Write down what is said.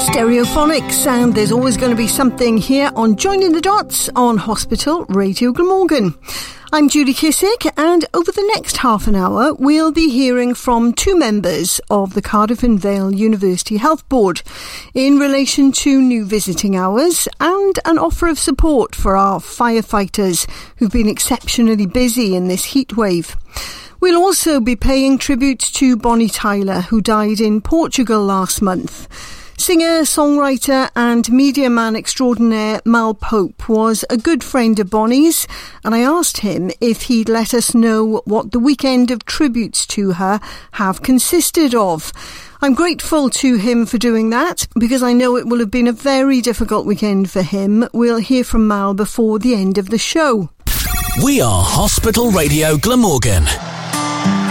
Stereophonics, and there's always going to be something here on Joining the Dots on Hospital Radio Glamorgan. I'm Judy Kissick, and over the next half an hour we'll be hearing from two members of the Cardiff and Vale University Health Board in relation to new visiting hours and an offer of support for our firefighters who've been exceptionally busy in this heat wave. We'll also be paying tribute to Bonnie Tyler, who died in Portugal last month. Singer, songwriter and media man extraordinaire Mal Pope was a good friend of Bonnie's, and I asked him if he'd let us know what the weekend of tributes to her have consisted of. I'm grateful to him for doing that, because I know it will have been a very difficult weekend for him. We'll hear from Mal before the end of the show. We are Hospital Radio Glamorgan.